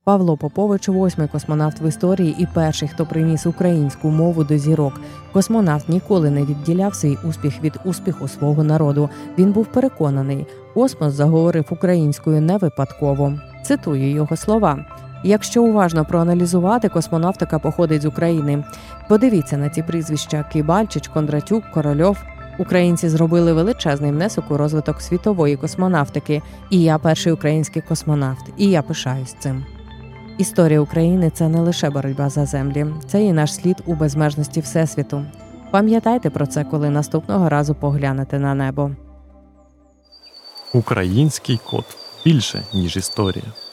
Павло Попович – 8-й космонавт в історії і перший, хто приніс українську мову до зірок. Космонавт ніколи не відділяв свій успіх від успіху свого народу. Він був переконаний, космос заговорив українською не випадково. Цитую його слова. Якщо уважно проаналізувати, космонавтика походить з України. Подивіться на ці прізвища – Кибальчич, Кондратюк, Корольов. Українці зробили величезний внесок у розвиток світової космонавтики. І я перший український космонавт. І я пишаюсь цим. Історія України – це не лише боротьба за землі. Це і наш слід у безмежності Всесвіту. Пам'ятайте про це, коли наступного разу поглянете на небо. Український код. Більше, ніж історія.